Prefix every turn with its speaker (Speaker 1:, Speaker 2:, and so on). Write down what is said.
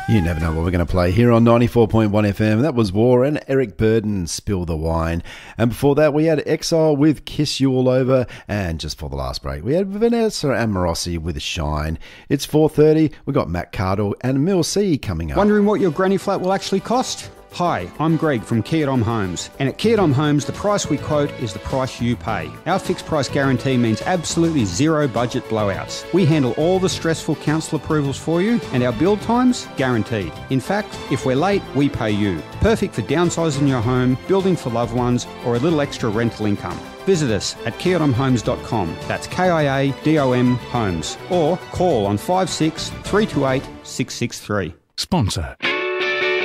Speaker 1: You never know what we're going to play here on 94.1 FM. That was War and Eric Burden, Spill the Wine. And before that, we had Exile with Kiss You All Over. And just for the last break, we had Vanessa Amorosi with Shine. It's 4:30. We've got Matt Cardle and Mil C coming up.
Speaker 2: Wondering what your granny flat will actually cost? Hi, I'm Greg from Kia Dom Homes, and at Kia Dom Homes, the price we quote is the price you pay. Our fixed price guarantee means absolutely zero budget blowouts. We handle all the stressful council approvals for you, and our build times guaranteed. In fact, if we're late, we pay you. Perfect for downsizing your home, building for loved ones, or a little extra rental income. Visit us at kiadomhomes.com. That's KIADOM Homes, or call on 56 328 663.
Speaker 3: Sponsor.